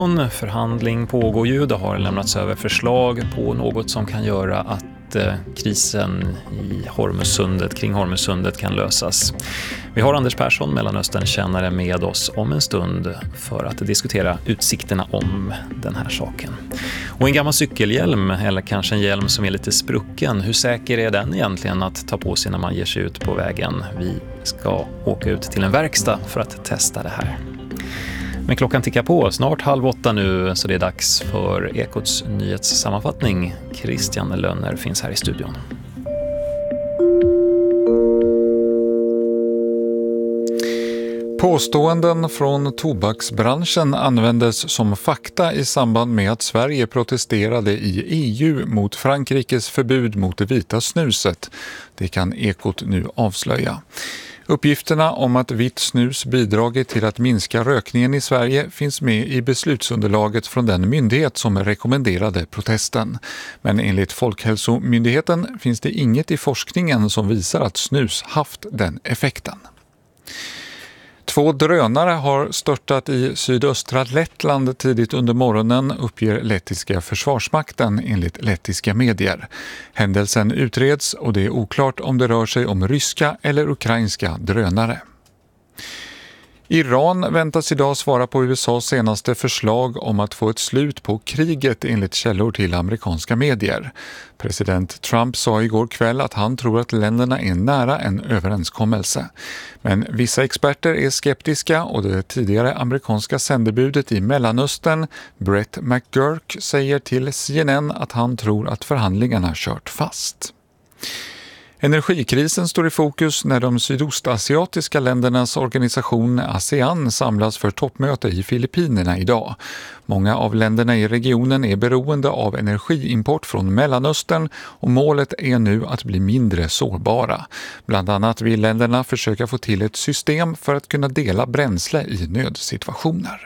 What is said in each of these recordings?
En förhandling pågår ju. Det har lämnats över förslag på något som kan göra att krisen i kring Hormuzsundet kan lösas. Vi har Anders Persson, Mellanöstern-kännare, med oss om en stund för att diskutera utsikterna om den här saken. Och en gammal cykelhjälm, eller kanske en hjälm som är lite sprucken, hur säker är den egentligen att ta på sig när man ger sig ut på vägen? Vi ska åka ut till en verkstad för att testa det här. Men klockan tickar på, snart 7:30 nu, så det är dags för Ekots nyhetssammanfattning. Christian Lönner finns här i studion. Påståenden från tobaksbranschen användes som fakta i samband med att Sverige protesterade i EU mot Frankrikes förbud mot det vita snuset. Det kan Ekot nu avslöja. Uppgifterna om att vitt snus bidragit till att minska rökningen i Sverige finns med i beslutsunderlaget från den myndighet som rekommenderade protesten. Men enligt Folkhälsomyndigheten finns det inget i forskningen som visar att snus haft den effekten. 2 drönare har störtat i sydöstra Lettland tidigt under morgonen, uppger lettiska försvarsmakten enligt lettiska medier. Händelsen utreds och det är oklart om det rör sig om ryska eller ukrainska drönare. Iran väntas idag svara på USAs senaste förslag om att få ett slut på kriget enligt källor till amerikanska medier. President Trump sa igår kväll att han tror att länderna är nära en överenskommelse. Men vissa experter är skeptiska och det tidigare amerikanska sändebudet i Mellanöstern, Brett McGurk, säger till CNN att han tror att förhandlingarna kört fast. Energikrisen står i fokus när de sydostasiatiska ländernas organisation ASEAN samlas för toppmöte i Filippinerna idag. Många av länderna i regionen är beroende av energiimport från Mellanöstern och målet är nu att bli mindre sårbara. Bland annat vill länderna försöka få till ett system för att kunna dela bränsle i nödsituationer.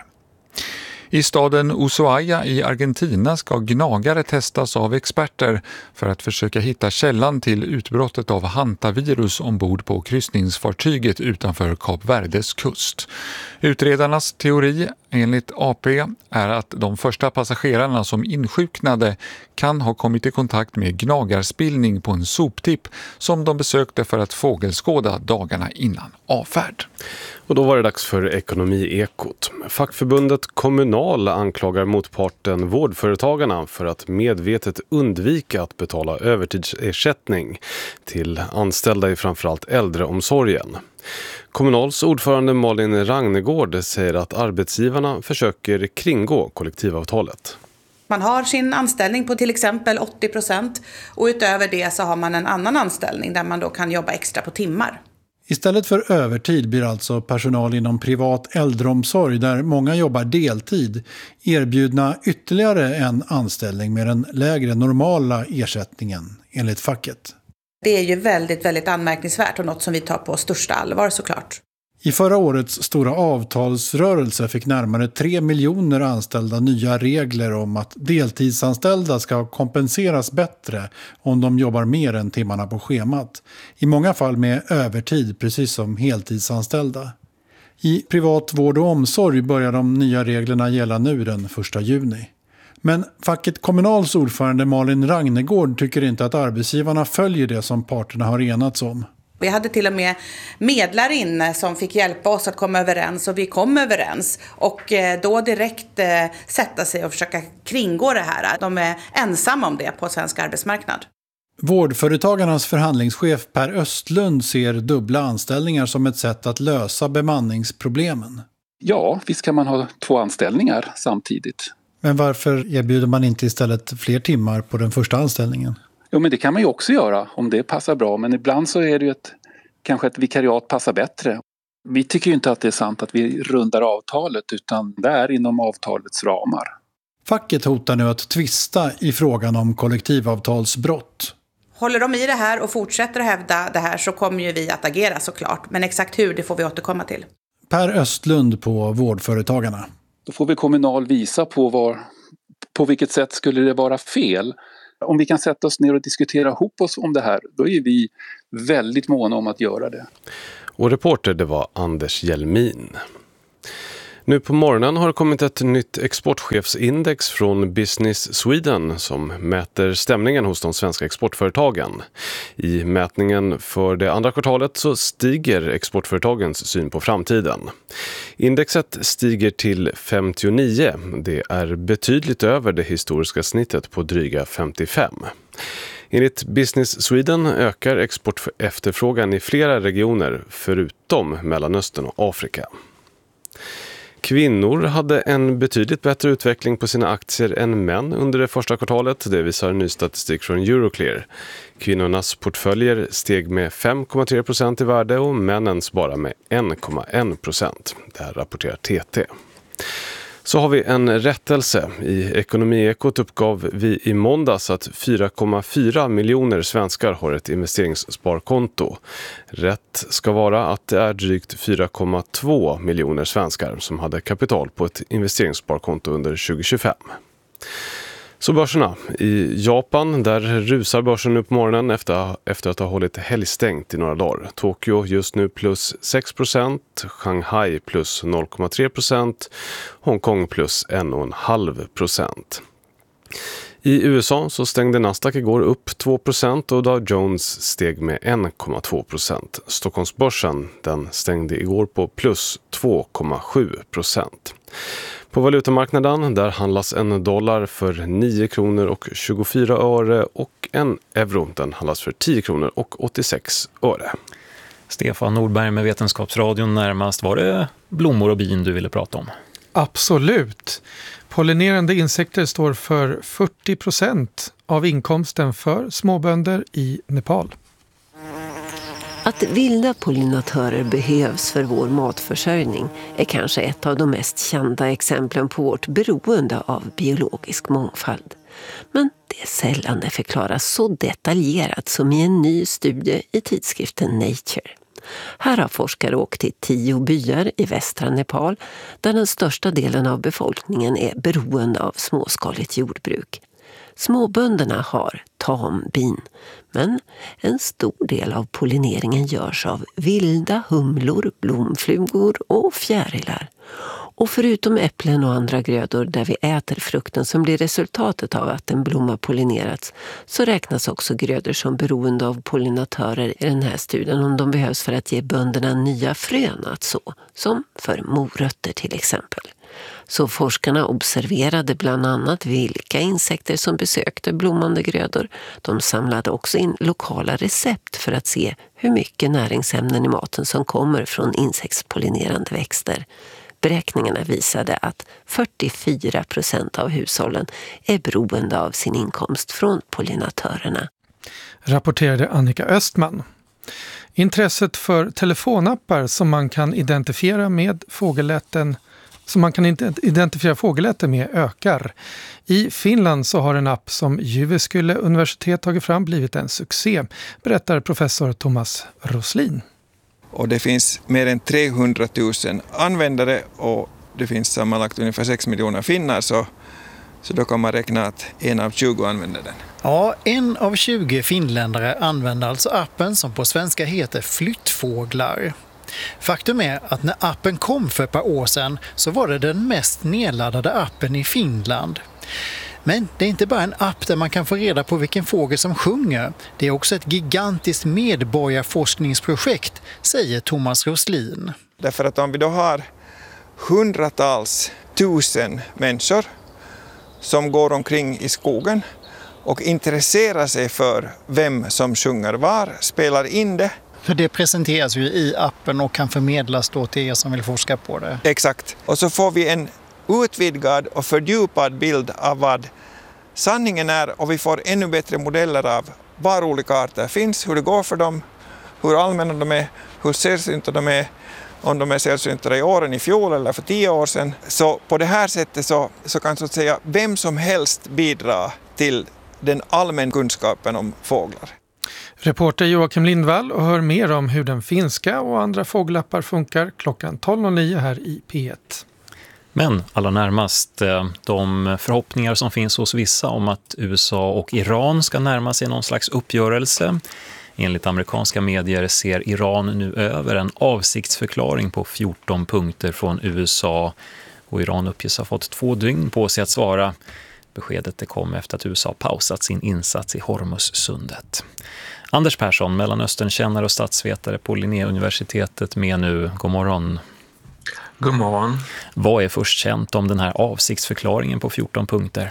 I staden Ushuaia i Argentina ska gnagare testas av experter för att försöka hitta källan till utbrottet av hantavirus ombord på kryssningsfartyget utanför Kap Verdes kust. Utredarnas teori enligt AP är att de första passagerarna som insjuknade kan ha kommit i kontakt med gnagarspillning på en soptipp som de besökte för att fågelskåda dagarna innan avfärd. Och då var det dags för Ekonomi-ekot. Fackförbundet Kommunal anklagar motparten Vårdföretagarna för att medvetet undvika att betala övertidsersättning till anställda i framförallt äldreomsorgen. Kommunals ordförande Malin Ragnegård säger att arbetsgivarna försöker kringgå kollektivavtalet. Man har sin anställning på till exempel 80% och utöver det så har man en annan anställning där man då kan jobba extra på timmar. Istället för övertid blir alltså personal inom privat äldreomsorg där många jobbar deltid erbjudna ytterligare en anställning med den lägre normala ersättningen enligt facket. Det är ju väldigt, väldigt anmärkningsvärt och något som vi tar på största allvar såklart. I förra årets stora avtalsrörelse fick närmare 3 miljoner anställda nya regler om att deltidsanställda ska kompenseras bättre om de jobbar mer än timmarna på schemat. I många fall med övertid, precis som heltidsanställda. I privat vård och omsorg börjar de nya reglerna gälla nu den 1 juni. Men facket Kommunals ordförande Malin Ragnegård tycker inte att arbetsgivarna följer det som parterna har enats om. Vi hade till och med medlare inne som fick hjälpa oss att komma överens och vi kom överens. Och då direkt sätta sig och försöka kringgå det här. De är ensamma om det på svensk arbetsmarknad. Vårdföretagarnas förhandlingschef Per Östlund ser dubbla anställningar som ett sätt att lösa bemanningsproblemen. Ja, visst kan man ha 2 anställningar samtidigt. Men varför erbjuder man inte istället fler timmar på den första anställningen? Jo, men det kan man ju också göra om det passar bra. Men ibland så är det ju kanske ett vikariat passar bättre. Vi tycker ju inte att det är sant att vi rundar avtalet utan det är inom avtalets ramar. Facket hotar nu att tvista i frågan om kollektivavtalsbrott. Håller de i det här och fortsätter att hävda det här så kommer ju vi att agera såklart. Men exakt hur, det får vi återkomma till. Per Östlund på Vårdföretagarna. Då får vi Kommunal visa på vilket sätt skulle det vara fel. Om vi kan sätta oss ner och diskutera ihop oss om det här, då är vi väldigt måna om att göra det. Och reporter, det var Anders Hjelmin. Nu på morgonen har det kommit ett nytt exportchefsindex från Business Sweden som mäter stämningen hos de svenska exportföretagen. I mätningen för det andra kvartalet så stiger exportföretagens syn på framtiden. Indexet stiger till 59. Det är betydligt över det historiska snittet på dryga 55. Enligt Business Sweden ökar exportefterfrågan i flera regioner förutom Mellanöstern och Afrika. Kvinnor hade en betydligt bättre utveckling på sina aktier än män under det första kvartalet. Det visar ny statistik från Euroclear. Kvinnornas portföljer steg med 5,3% i värde och männens bara med 1,1%. Det här rapporterar TT. Så har vi en rättelse. I Ekonomiekot uppgav vi i måndags att 4,4 miljoner svenskar har ett investeringssparkonto. Rätt ska vara att det är drygt 4,2 miljoner svenskar som hade kapital på ett investeringssparkonto under 2025. Så börserna. I Japan, där rusar börsen nu på morgonen efter att ha hållit helgstängt i några dagar. Tokyo just nu plus 6%, Shanghai plus 0,3%, Hongkong plus 1,5%. I USA så stängde Nasdaq igår upp 2% och Dow Jones steg med 1,2%. Stockholmsbörsen den stängde igår på plus 2,7%. På valutamarknaden där handlas en dollar för 9 kronor och 24 öre och en euro den handlas för 10 kronor och 86 öre. Stefan Nordberg med Vetenskapsradion närmast. Var det blommor och bin du ville prata om? Absolut. Pollinerande insekter står för 40% av inkomsten för småbönder i Nepal. Att vilda pollinatörer behövs för vår matförsörjning är kanske ett av de mest kända exemplen på vårt beroende av biologisk mångfald. Men det är sällan det förklaras så detaljerat som i en ny studie i tidskriften Nature. Här har forskare åkt till 10 byar i västra Nepal där den största delen av befolkningen är beroende av småskaligt jordbruk. Småbönderna har tambin, men en stor del av pollineringen görs av vilda humlor, blomflugor och fjärilar. Och förutom äpplen och andra grödor där vi äter frukten som blir resultatet av att en blomma pollinerats, så räknas också grödor som beroende av pollinatörer i den här studien om de behövs för att ge bönderna nya frön att så, som för morötter till exempel. Så forskarna observerade bland annat vilka insekter som besökte blommande grödor. De samlade också in lokala recept för att se hur mycket näringsämnen i maten som kommer från insektspollinerande växter. Beräkningarna visade att 44% av hushållen är beroende av sin inkomst från pollinatörerna. Rapporterade Annika Östman. Intresset för telefonappar som man kan identifiera fågelläten med ökar. I Finland så har en app som Jyväskylä universitet tagit fram blivit en succé, berättar professor Thomas Roslin. Och det finns mer än 300 000 användare och det finns sammanlagt ungefär 6 miljoner finnar så då kan man räkna att 1 av 20 använder den. Ja, 1 av 20 finländare använder alltså appen som på svenska heter Flyttfåglar. Faktum är att när appen kom för ett par år sedan så var det den mest nedladdade appen i Finland. Men det är inte bara en app där man kan få reda på vilken fågel som sjunger. Det är också ett gigantiskt medborgarforskningsprojekt, säger Thomas Roslin. Därför att om vi då har hundratals tusen människor som går omkring i skogen och intresserar sig för vem som sjunger var, spelar in det. För det presenteras ju i appen och kan förmedlas då till er som vill forska på det. Exakt. Och så får vi en utvidgad och fördjupad bild av vad sanningen är och vi får ännu bättre modeller av var olika arter finns, hur det går för dem, hur allmänna de är, hur sällsynta de är, om de är sällsynta i åren i fjol eller för 10 år sedan. Så på det här sättet så kan så att säga vem som helst bidra till den allmänna kunskapen om fåglar. Reporter Joakim Lindvall och hör mer om hur den finska och andra fågellappar funkar klockan 12.09 här i P1. Men allra närmast de förhoppningar som finns hos vissa om att USA och Iran ska närma sig någon slags uppgörelse Enligt amerikanska medier ser Iran nu över en avsiktsförklaring på 14 punkter från USA och Iran uppges ha fått 2 dygn på sig att svara. Beskedet det kom efter att USA pausat sin insats i Hormuzsundet. Anders Persson, Mellanösternkännare och statsvetare på Linnéuniversitetet med nu. God morgon. God morgon. Vad är först känt om den här avsiktsförklaringen på 14 punkter?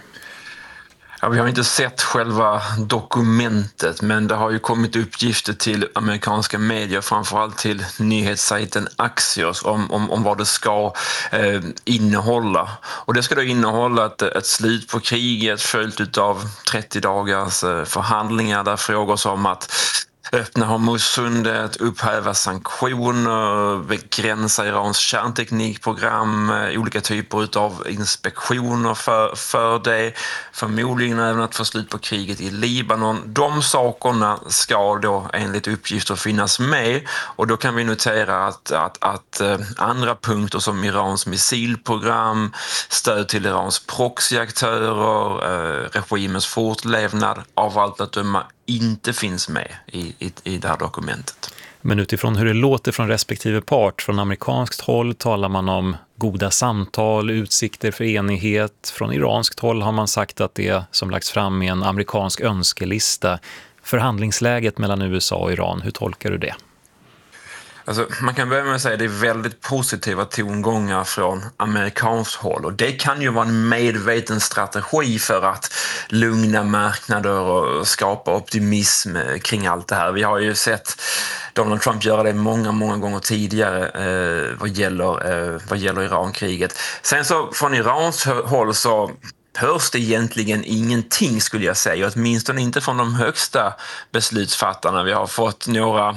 Ja, vi har inte sett själva dokumentet, men det har ju kommit uppgifter till amerikanska medier, framförallt till nyhetssajten Axios om vad det ska innehålla. Och det ska då innehålla ett slut på kriget följt av 30 dagars förhandlingar där frågor som att öppna Hormuzsundet, upphäva sanktioner, begränsa Irans kärnteknikprogram, olika typer av inspektioner för det, förmodligen även att få slut på kriget i Libanon. De sakerna ska då enligt uppgifter finnas med, och då kan vi notera att andra punkter som Irans missilprogram, stöd till Irans proxyaktörer, regimens fortlevnad av allt att döma inte finns med i det här dokumentet. Men utifrån hur det låter från respektive part, från amerikanskt håll talar man om goda samtal, utsikter för enighet. Från iranskt håll har man sagt att det som lagts fram är en amerikansk önskelista. Förhandlingsläget mellan USA och Iran, hur tolkar du det? Alltså, man kan börja med att säga att det är väldigt positiva tongångar från amerikanskt håll, och det kan ju vara en medveten strategi för att lugna marknader och skapa optimism kring allt det här. Vi har ju sett Donald Trump göra det många gånger tidigare vad gäller Irankriget. Sen så från Irans håll så hörs det egentligen ingenting, skulle jag säga, åtminstone inte från de högsta beslutsfattarna. Vi har fått några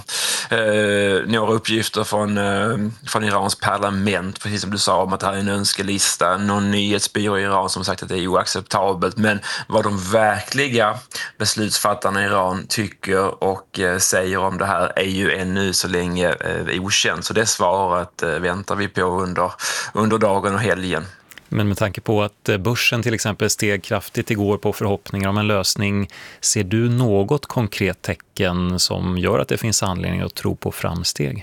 uppgifter från Irans parlament, precis som du sa, om att det här är en önskelista. Någon nyhetsbyrå i Iran som sagt att det är oacceptabelt, men vad de verkliga beslutsfattarna i Iran tycker och säger om det här är ju ännu så länge okänt. Så det svaret väntar vi på under dagen och helgen. Men med tanke på att börsen till exempel steg kraftigt igår på förhoppningar om en lösning, ser du något konkret tecken som gör att det finns anledning att tro på framsteg?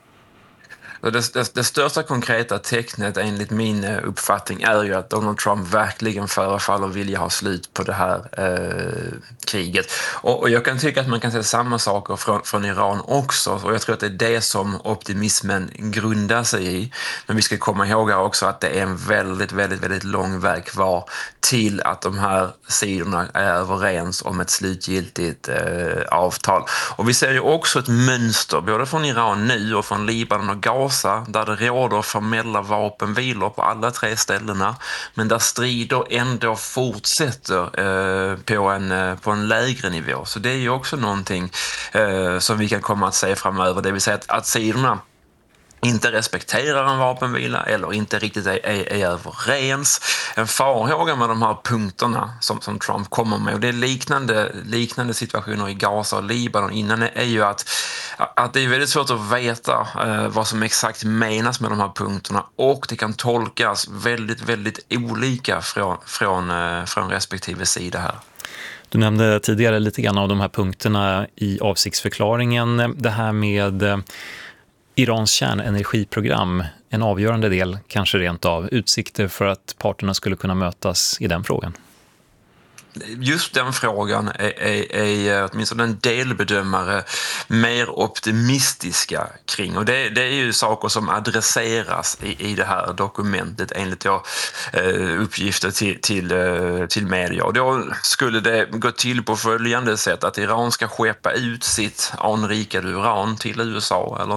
Det största konkreta tecknet enligt min uppfattning är ju att Donald Trump verkligen förefaller vilja ha slut på det här kriget. Och jag kan tycka att man kan se samma saker från Iran också, och jag tror att det är det som optimismen grundar sig i. Men vi ska komma ihåg också att det är en väldigt lång väg kvar till att de här sidorna är överens om ett slutgiltigt avtal. Och vi ser ju också ett mönster både från Iran nu och från Libanon och Gaza, där det råder formella vapenvilor på alla 3 ställena, men där strider ändå fortsätter på en lägre nivå. Så det är ju också någonting som vi kan komma att se framöver, det vill säga att sidorna inte respekterar en vapenvila eller inte riktigt är överens. En farhåga med de här punkterna som Trump kommer med, och det är liknande situationer i Gaza och Libanon innan, är ju att det är väldigt svårt att veta vad som exakt menas med de här punkterna, och det kan tolkas väldigt olika från respektive sida här. Du nämnde tidigare lite grann av de här punkterna i avsiktsförklaringen. Det här med Irans kärnenergiprogram, en avgörande del, kanske rent av utsikter för att parterna skulle kunna mötas i den frågan. Just den frågan är åtminstone en delbedömare mer optimistiska kring, och det är ju saker som adresseras i det här dokumentet enligt uppgifter till media. Och då skulle det gå till på följande sätt, att Iran ska skeppa ut sitt anrikade uran till USA eller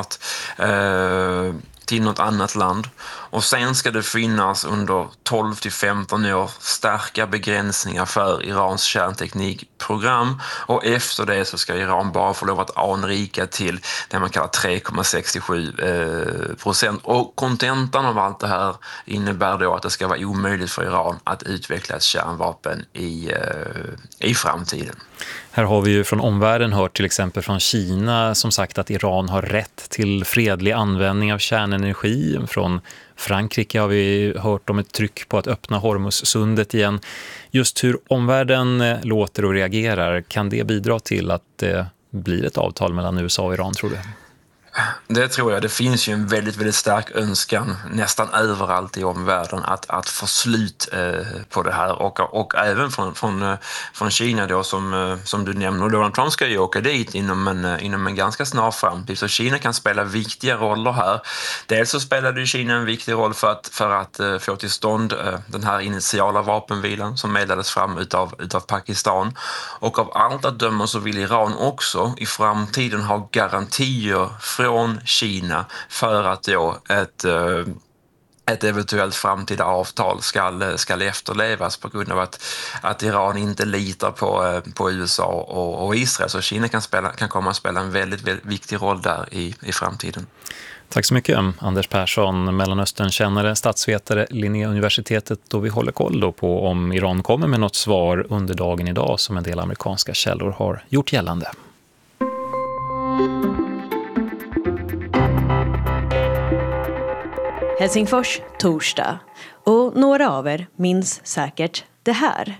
till något annat land, och sen ska det finnas under 12-15 år starka begränsningar för Irans kärnteknikprogram, och efter det så ska Iran bara få lov att anrika till det man kallar 3,67%. Och kontentan av allt det här innebär då att det ska vara omöjligt för Iran att utveckla ett kärnvapen i framtiden. Här har vi ju från omvärlden hört till exempel från Kina som sagt att Iran har rätt till fredlig användning av kärnenergi. Från Frankrike har vi hört om ett tryck på att öppna Hormuzsundet igen. Just hur omvärlden låter och reagerar, kan det bidra till att det blir ett avtal mellan USA och Iran, tror du? Det tror jag. Det finns ju en väldigt, väldigt stark önskan nästan överallt i omvärlden att få slut på det här. Och även från Kina då, som du nämner. Donald Trump ska ju åka dit inom en ganska snar framtid. Så Kina kan spela viktiga roller här. Dels så spelade ju Kina en viktig roll för att få till stånd den här initiala vapenvilan som meddelades fram utav Pakistan. Och av allt att döma så vill Iran också i framtiden ha garantier från Kina för att då ett eventuellt framtida avtal ska efterlevas på grund av att Iran inte litar på USA och Israel. Så Kina kan komma att spela en väldigt, väldigt viktig roll där i framtiden. Tack så mycket, Anders Persson, Mellanösternkännare, statsvetare, Linnéuniversitetet, och vi håller koll då på om Iran kommer med något svar under dagen idag som en del amerikanska källor har gjort gällande. Helsingfors, torsdag. Och några av er minns säkert det här.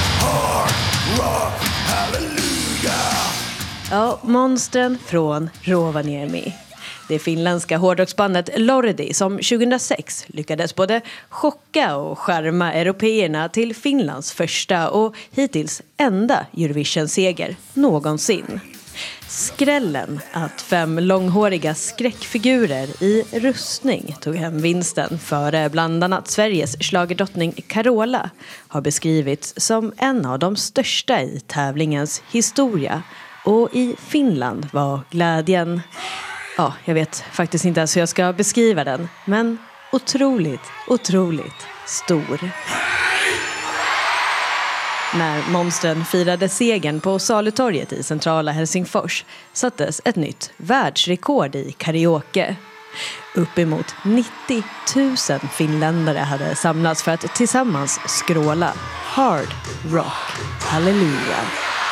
Ja, monstren från Rovaniemi. Det finländska hårdrocksbandet Lordi som 2006 lyckades både chocka och charma européerna till Finlands första och hittills enda Eurovision-seger någonsin. Skrällen att 5 långhåriga skräckfigurer i rustning tog hem vinsten före bland annat Sveriges schlagerdrottning Carola har beskrivits som en av de största i tävlingens historia. Och i Finland var glädjen, ja, jag vet faktiskt inte ens hur jag ska beskriva den, men otroligt stor. När monstren firade segern på Salutorget i centrala Helsingfors sattes ett nytt världsrekord i karaoke. Uppemot 90 000 finländare hade samlats för att tillsammans skråla Hard Rock Halleluja.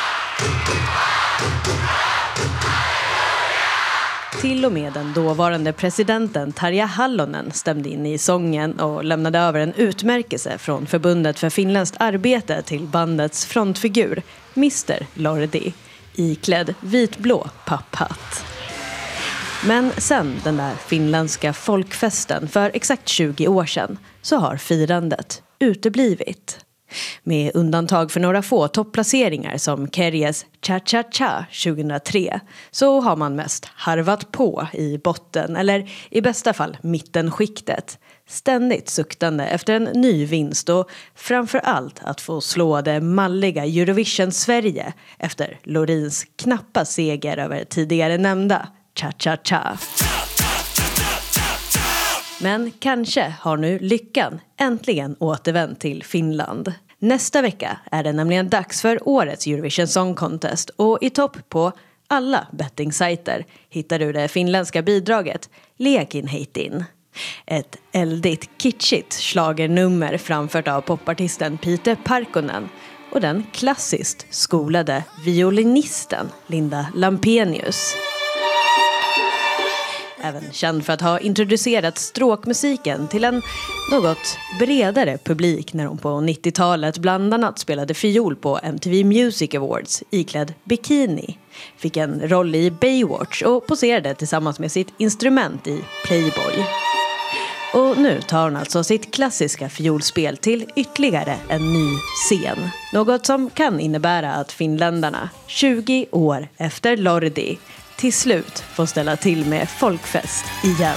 Till och med den dåvarande presidenten Tarja Halonen stämde in i sången och lämnade över en utmärkelse från Förbundet för finländskt arbete till bandets frontfigur, Mr. Lordi, iklädd vitblå papphatt. Men sen den där finländska folkfesten för exakt 20 år sedan så har firandet uteblivit. Med undantag för några få topplaceringar som Kerjes Cha-Cha-Cha 2003 så har man mest harvat på i botten eller i bästa fall mittenskiktet. Ständigt suktande efter en ny vinst och framförallt att få slå det malliga Eurovision Sverige efter Lorins knappa seger över tidigare nämnda Cha-Cha-Cha. Men kanske har nu lyckan äntligen återvänt till Finland. Nästa vecka är det nämligen dags för årets Eurovision Song Contest och i topp på alla bettingsajter hittar du det finländska bidraget Lekin Heitin. Ett eldigt kitschigt schlagernummer framfört av popartisten Peter Parkkonen och den klassiskt skolade violinisten Linda Lampenius. Även känd för att ha introducerat stråkmusiken till en något bredare publik när hon på 90-talet bland annat spelade fiol på MTV Music Awards iklädd bikini. Fick en roll i Baywatch och poserade tillsammans med sitt instrument i Playboy. Och nu tar hon alltså sitt klassiska fiolspel till ytterligare en ny scen. Något som kan innebära att finländarna 20 år efter Lordi till slut får ställa till med folkfest igen.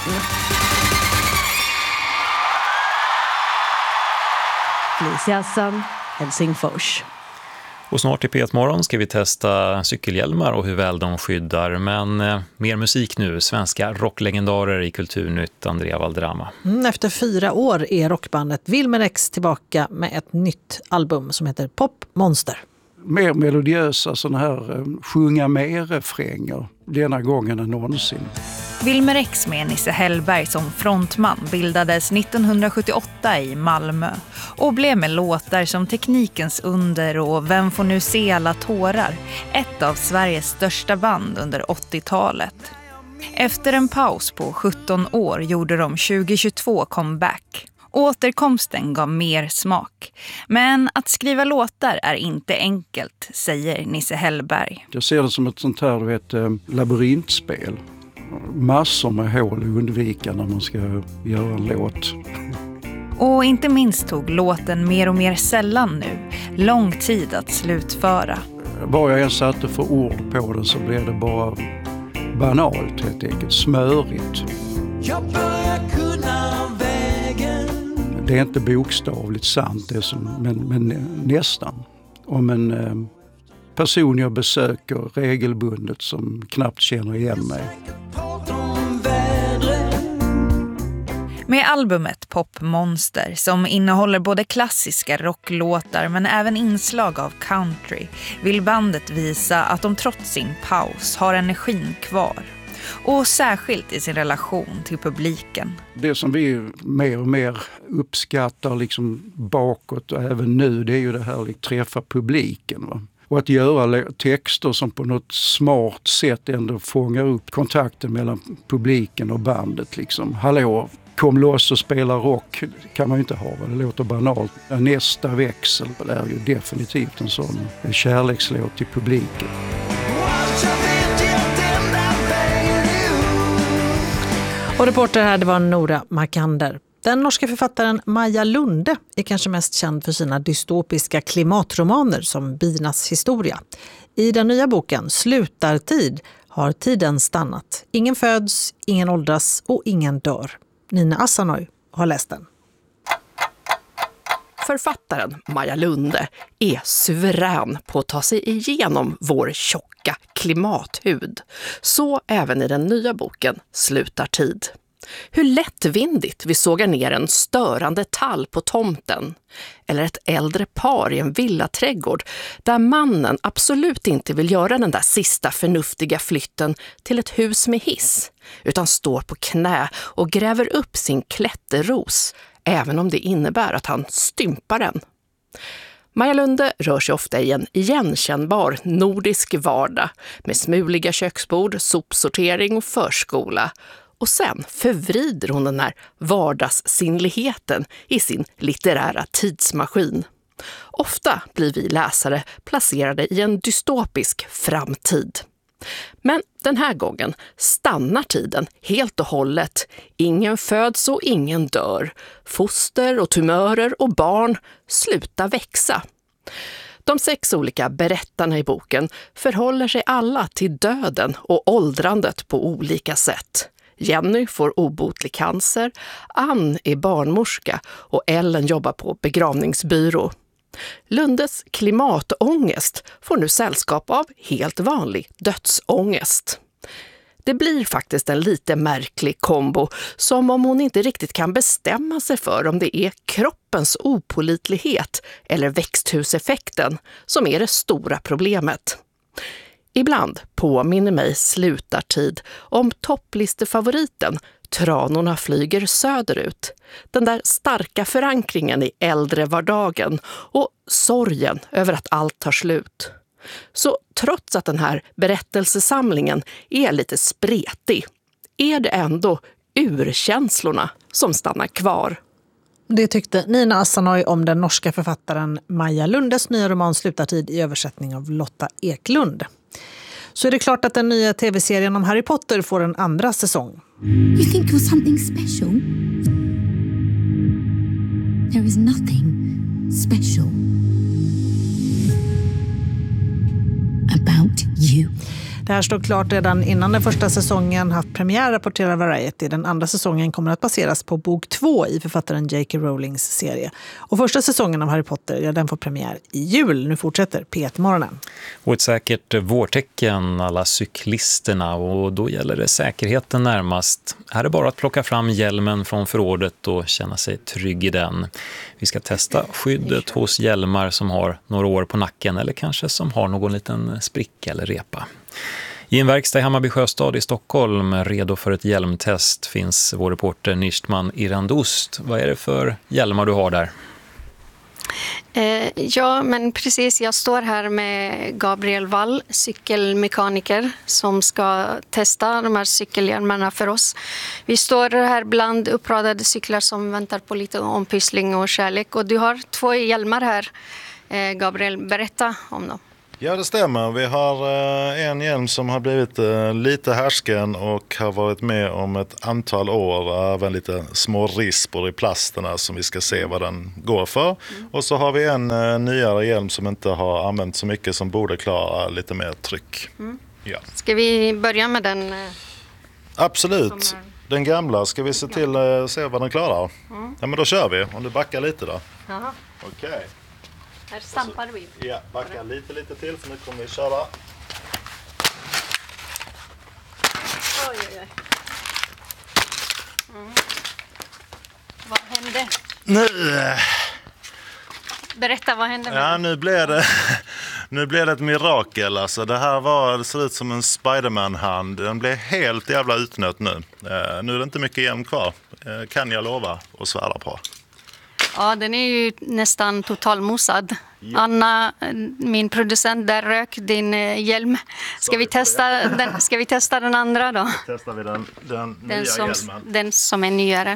Felicia Hassan, Helsingfors. Och snart i P1-morgon ska vi testa cykelhjälmar och hur väl de skyddar. Men mer musik nu. Svenska rocklegendarer i Kulturnytt, Andrea Valderrama. Efter 4 år är rockbandet Wilmer X tillbaka med ett nytt album som heter Pop Monster. Mer melodiösa sådana här sjunga mer-refränger denna gången än någonsin. Wilmer X med Nisse Hellberg som frontman bildades 1978 i Malmö och blev med låtar som Teknikens under och Vem får nu se alla tårar, ett av Sveriges största band under 80-talet. Efter en paus på 17 år gjorde de 2022 comeback. Återkomsten gav mer smak. Men att skriva låtar är inte enkelt, säger Nisse Hellberg. Jag ser det som ett sånt här labyrintspel. Massor med hål att undvika när man ska göra en låt. Och inte minst tog låten mer och mer sällan nu lång tid att slutföra. Bara jag ens satte för ord på den så blev det bara banalt helt enkelt, smörigt. Jag börjar kunna vägen. Det är inte bokstavligt sant, det är men nästan. Om en person jag besöker regelbundet som knappt känner igen mig. Med albumet Pop Monster, som innehåller både klassiska rocklåtar men även inslag av country, vill bandet visa att de trots sin paus har energin kvar. Och särskilt i sin relation till publiken. Det som vi mer och mer uppskattar liksom bakåt och även nu, det är ju det här att träffa publiken. Va? Och att göra texter som på något smart sätt ändå fångar upp kontakten mellan publiken och bandet. Liksom. Hallå, kom loss och spela rock kan man ju inte ha. Det låter banalt. Nästa växel är ju definitivt en sån kärlekslåt till publiken. Och reporter här, det var Nora Markander. Den norska författaren Maja Lunde är kanske mest känd för sina dystopiska klimatromaner som Binas historia. I den nya boken Slutartid har tiden stannat. Ingen föds, ingen åldras och ingen dör. Nina Asanoy har läst den. Författaren Maja Lunde är suverän på att ta sig igenom vår tjocka klimathud. Så även i den nya boken Slutartid. Hur lättvindigt vi sågar ner en störande tall på tomten. Eller ett äldre par i en villaträdgård där mannen absolut inte vill göra den där sista förnuftiga flytten till ett hus med hiss. Utan står på knä och gräver upp sin klätterros, även om det innebär att han stympar den. Maja Lunde rör sig ofta i en igenkännbar nordisk vardag med smuliga köksbord, sopsortering och förskola. Och sen förvrider hon den här vardagssinnligheten i sin litterära tidsmaskin. Ofta blir vi läsare placerade i en dystopisk framtid. Men den här gången stannar tiden helt och hållet. Ingen föds och ingen dör. Foster och tumörer och barn slutar växa. De 6 olika berättarna i boken förhåller sig alla till döden och åldrandet på olika sätt. Jenny får obotlig cancer, Ann är barnmorska och Ellen jobbar på begravningsbyrå. Lundes klimatångest får nu sällskap av helt vanlig dödsångest. Det blir faktiskt en lite märklig kombo, som om hon inte riktigt kan bestämma sig för om det är kroppens opålitlighet eller växthuseffekten som är det stora problemet. Ibland påminner mig Slutartid om topplistefavoriten Tranorna flyger söderut. Den där starka förankringen i äldre vardagen och sorgen över att allt tar slut. Så trots att den här berättelsesamlingen är lite spretig, är det ändå urkänslorna som stannar kvar. Det tyckte Nina Asanoy om den norska författaren Maja Lundes nya roman Slutartid i översättning av Lotta Eklund. Så är det klart att den nya tv-serien om Harry Potter får en andra säsong. You think you're something special? There is nothing special about you. Det här står klart redan innan den första säsongen haft premiär, rapporterar Variety. Den andra säsongen kommer att baseras på bok 2 i författaren J.K. Rowlings serie. Och första säsongen av Harry Potter, ja, den får premiär i jul. Nu fortsätter P1-morgonen. Och ett säkert vårtecken alla cyklisterna, och då gäller det säkerheten närmast. Här är bara att plocka fram hjälmen från förrådet och känna sig trygg i den. Vi ska testa skyddet hos hjälmar som har några år på nacken eller kanske som har någon liten spricka eller repa. I en verkstad i Hammarby Sjöstad i Stockholm, redo för ett hjälmtest, finns vår reporter Nishtman Irandost. Vad är det för hjälmar du har där? Ja, men precis. Jag står här med Gabriel Wall, cykelmekaniker, som ska testa de här cykelhjälmarna för oss. Vi står här bland uppradade cyklar som väntar på lite ompyssling och kärlek. Och du har 2 hjälmar här. Gabriel, berätta om dem. Ja, det stämmer. Vi har en hjälm som har blivit lite härsken och har varit med om ett antal år. Även lite små rispor i plasterna som vi ska se vad den går för. Och så har vi en nyare hjälm som inte har använt så mycket, som borde klara lite mer tryck. Ja. Ska vi börja med den? Absolut. Den gamla ska vi se till se vad den klarar. Ja, men då kör vi. Om du backar lite då. Jaha. Okej. Här stampar vi. Ja, backa lite till, så nu kommer vi köra. Oj. Vad hände? Nu... Berätta, vad hände? Ja, nu blev det ett mirakel. Alltså, det ser ut som en Spiderman-hand. Den blev helt jävla utnött nu. Nu är det inte mycket hjälm kvar. Kan jag lova och svära på. Ja, den är ju nästan totalmosad. Ja. Anna, min producent, där rök din hjälm. Ska vi testa den andra då? Då testar vi den nya hjälmen. Den som är nyare.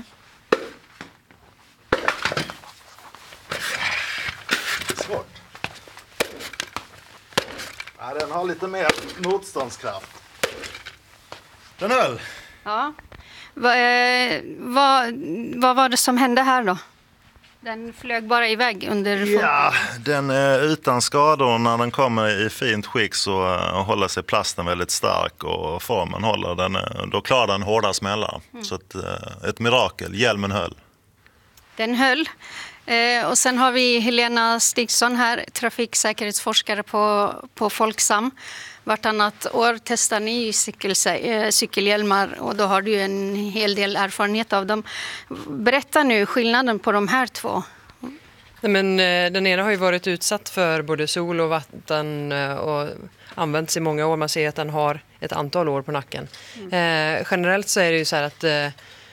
Det är svårt. Ja, den har lite mer motståndskraft. Den höll. Ja. Vad var det som hände här då? Den flög bara iväg under foten. Ja, den utan skador, när den kommer i fint skick så håller sig plasten väldigt stark och formen håller den. Då klarar den hårda smällar. Så ett mirakel, hjälmen höll. Den höll. Och sen har vi Helena Stigson här, trafiksäkerhetsforskare på Folksam. Vartannat år testar ni cykelhjälmar och då har du en hel del erfarenhet av dem. Berätta nu skillnaden på de här 2. Nej, men den ena har ju varit utsatt för både sol och vatten och använts i många år. Man ser att den har ett antal år på nacken. Generellt så är det ju så här att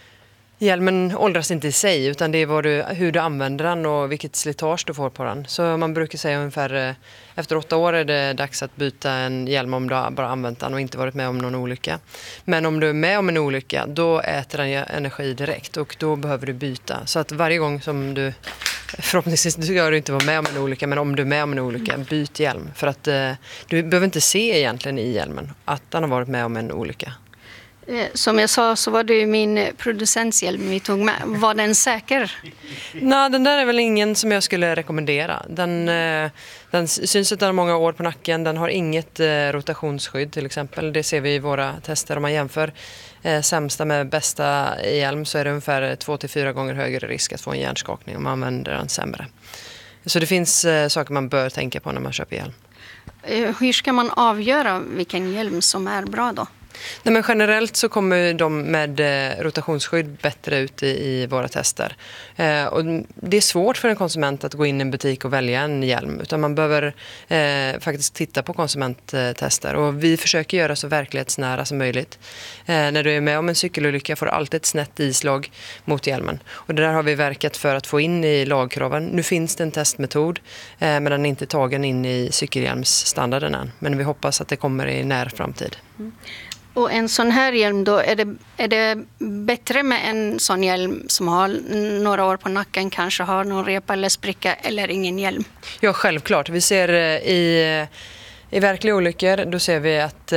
hjälmen åldras inte i sig, utan det är hur du använder den och vilket slitage du får på den. Så man brukar säga ungefär efter 8 år är det dags att byta en hjälm om du har bara använt den och inte varit med om någon olycka. Men om du är med om en olycka, då äter den energi direkt och då behöver du byta. Så att varje gång som du, förhoppningsvis du gör du inte vara med om en olycka, men om du är med om en olycka, byt hjälm. För att du behöver inte se egentligen i hjälmen att den har varit med om en olycka. Som jag sa så var det ju min producenthjälm vi tog med. Var den säker? Nej, den där är väl ingen som jag skulle rekommendera. Den syns att den har många år på nacken. Den har inget rotationsskydd till exempel. Det ser vi i våra tester. Om man jämför sämsta med bästa hjälm så är det ungefär 2-4 gånger högre risk att få en hjärnskakning om man använder den sämre. Så det finns saker man bör tänka på när man köper hjälm. Hur ska man avgöra vilken hjälm som är bra då? Nej, men generellt så kommer de med rotationsskydd bättre ut i våra tester. Och det är svårt för en konsument att gå in i en butik och välja en hjälm, utan man behöver faktiskt titta på konsumenttester. Och vi försöker göra så verklighetsnära som möjligt. När du är med om en cykelolycka får du alltid ett snett islag mot hjälmen. Och det där har vi verkat för att få in i lagkraven. Nu finns det en testmetod, men den är inte tagen in i cykelhjälmsstandarden än. Men vi hoppas att det kommer i när framtid. Och en sån här hjälm då, är det bättre med en sån hjälm som har några år på nacken, kanske har någon repa eller spricka, eller ingen hjälm? Ja, självklart. Vi ser i verkliga olyckor, då ser vi att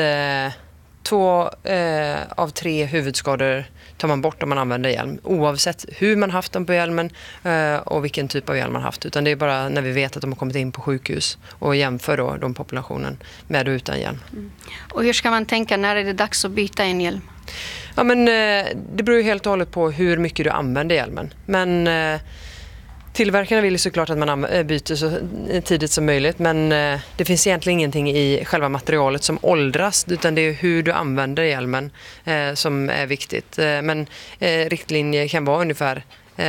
2 av 3 huvudskador tar man bort om man använder hjälm. Oavsett hur man haft dem på hjälmen och vilken typ av hjälm man haft. Utan det är bara när vi vet att de har kommit in på sjukhus och jämför då de populationen med och utan hjälm. Och hur ska man tänka, när är det dags att byta en hjälm? Ja, men det beror ju helt och hållet på hur mycket du använder hjälmen. Men tillverkarna vill ju såklart att man byter så tidigt som möjligt, men det finns egentligen ingenting i själva materialet som åldras, utan det är hur du använder hjälmen som är viktigt. Men riktlinjer kan vara ungefär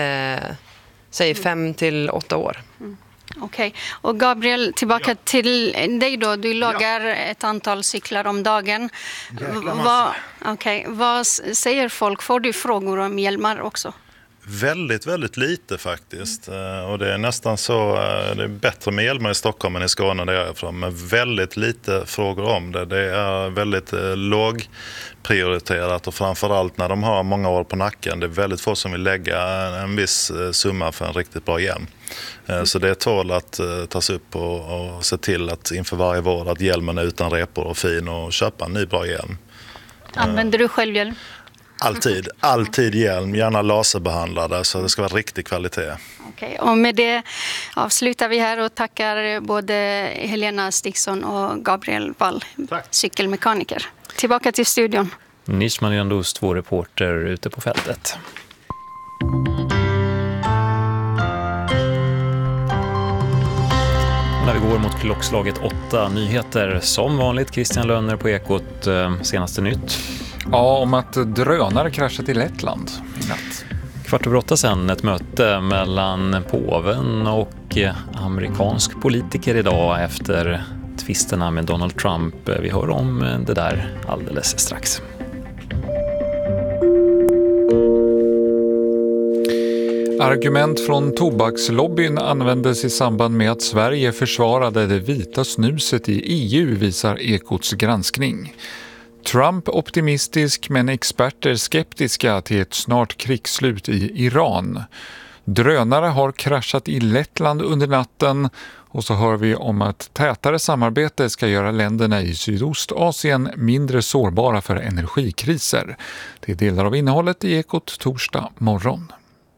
säg 5 till 8 år. Okej. Och Gabriel, tillbaka till dig då. Du lagar ett antal cyklar om dagen. Vad säger folk? Får du frågor om hjälmar också? Väldigt, väldigt lite faktiskt. Och det är nästan så, det är bättre med elmer i Stockholm än i Skåne där jag är ifrån. Men väldigt lite frågor om det. Det är väldigt lågprioriterat och framförallt när de har många år på nacken. Det är väldigt få som vill lägga en viss summa för en riktigt bra hjälm. Så det tål att tas upp och se till att inför varje vår att hjälmen är utan repor och fin och köpa en ny bra hjälm. Använder du själv hjälm? Alltid hjälm, gärna laserbehandlade så det ska vara riktig kvalitet. Okej, och med det avslutar vi här och tackar både Helena Stickson och Gabriel Wall, cykelmekaniker. Tillbaka till studion. Nishman Yandous, 2 reporter ute på fältet. När vi går mot klockslaget 8 nyheter, som vanligt Christian Lönner på Ekot, senaste nytt. Ja, om att drönare kraschat i Lettland i natt. 7:15 sedan ett möte mellan påven och amerikansk politiker idag efter tvisterna med Donald Trump. Vi hör om det där alldeles strax. Argument från tobakslobbyn användes i samband med att Sverige försvarade det vita snuset i EU, visar Ekots granskning. Trump optimistisk men experter skeptiska till ett snart krigsslut i Iran. Drönare har kraschat i Lettland under natten och så hör vi om att tätare samarbete ska göra länderna i Sydostasien mindre sårbara för energikriser. Det är delar av innehållet i Ekot torsdag morgon.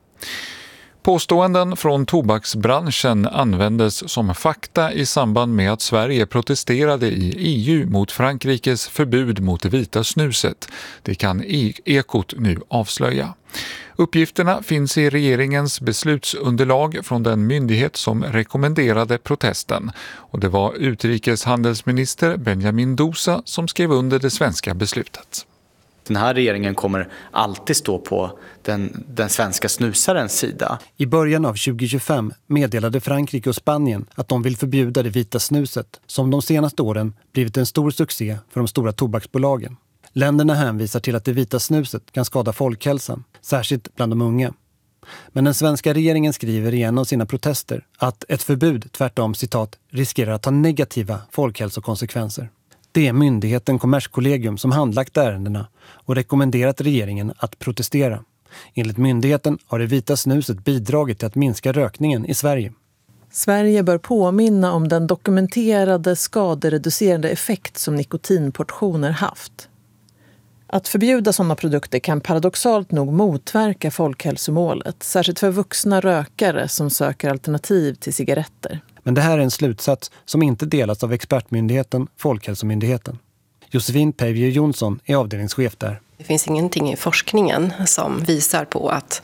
Påståenden från tobaksbranschen användes som fakta i samband med att Sverige protesterade i EU mot Frankrikes förbud mot det vita snuset. Det kan Ekot nu avslöja. Uppgifterna finns i regeringens beslutsunderlag från den myndighet som rekommenderade protesten. Och det var utrikeshandelsminister Benjamin Dousa som skrev under det svenska beslutet. Den här regeringen kommer alltid stå på den svenska snusarens sida. I början av 2025 meddelade Frankrike och Spanien att de vill förbjuda det vita snuset, som de senaste åren blivit en stor succé för de stora tobaksbolagen. Länderna hänvisar till att det vita snuset kan skada folkhälsan, särskilt bland de unga. Men den svenska regeringen skriver i en av sina protester att ett förbud tvärtom, citat, riskerar att ha negativa folkhälsokonsekvenser. Det är myndigheten Kommerskollegium som handlagt ärendena och rekommenderat regeringen att protestera. Enligt myndigheten har det vita snuset bidragit till att minska rökningen i Sverige. Sverige bör påminna om den dokumenterade skadereducerande effekt som nikotinportioner haft. Att förbjuda sådana produkter kan paradoxalt nog motverka folkhälsomålet, särskilt för vuxna rökare som söker alternativ till cigaretter. Men det här är en slutsats som inte delas av expertmyndigheten Folkhälsomyndigheten. Josefin Peivier Jonsson är avdelningschef där. Det finns ingenting i forskningen som visar på att